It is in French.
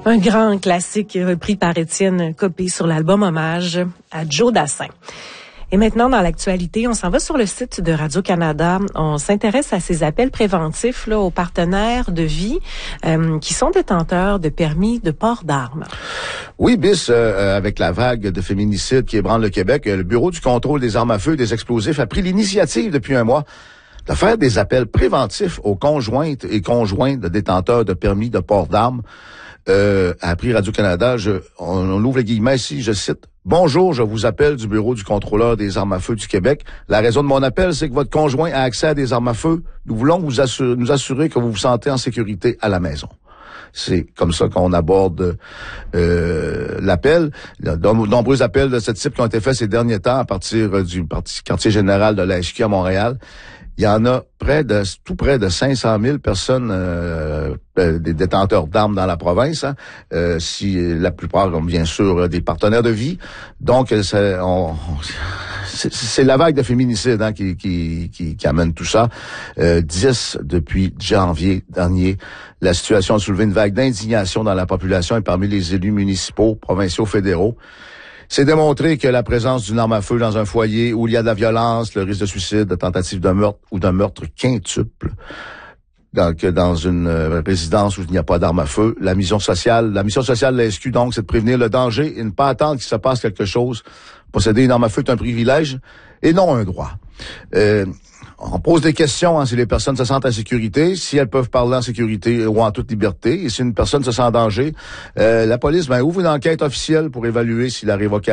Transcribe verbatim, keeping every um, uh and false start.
Un grand classique repris par Étienne Copé sur l'album Hommage à Joe Dassin. Et maintenant, dans l'actualité, on s'en va sur le site de Radio-Canada. On s'intéresse à ces appels préventifs là, aux partenaires de vie euh, qui sont détenteurs de permis de port d'armes. Oui, bis, euh, avec la vague de féminicides qui ébranle le Québec, le Bureau du contrôle des armes à feu et des explosifs a pris l'initiative depuis un mois de faire des appels préventifs aux conjointes et conjoints de détenteurs de permis de port d'armes. Euh, a appris Radio-Canada, je, on, on ouvre les guillemets ici, je cite. « Bonjour, je vous appelle du Bureau du contrôleur des armes à feu du Québec. La raison de mon appel, c'est que votre conjoint a accès à des armes à feu. Nous voulons vous assurer, nous assurer que vous vous sentez en sécurité à la maison. » C'est comme ça qu'on aborde euh, l'appel. Il y a de nombreux appels de ce type qui ont été faits ces derniers temps à partir du quartier général de l'H Q à Montréal. Il y en a près de tout près de cinq cent mille personnes, euh, des détenteurs d'armes dans la province. Hein, euh, si la plupart ont bien sûr des partenaires de vie. Donc, c'est, on, c'est, c'est la vague de féminicides hein, qui, qui, qui, qui amène tout ça. Euh, dix depuis janvier dernier. La situation a soulevé une vague d'indignation dans la population et parmi les élus municipaux, provinciaux, fédéraux. C'est démontré que la présence d'une arme à feu dans un foyer où il y a de la violence, le risque de suicide, de tentative de meurtre ou d'un meurtre quintuple, donc dans une euh, résidence où il n'y a pas d'arme à feu, la mission sociale, la mission sociale de la S Q donc, c'est de prévenir le danger et ne pas attendre qu'il se passe quelque chose. Posséder une arme à feu est un privilège et non un droit. Euh, On pose des questions hein, si les personnes se sentent en sécurité, si elles peuvent parler en sécurité ou en toute liberté. Et si une personne se sent en danger, euh, la police ben, ouvre une enquête officielle pour évaluer si la révocation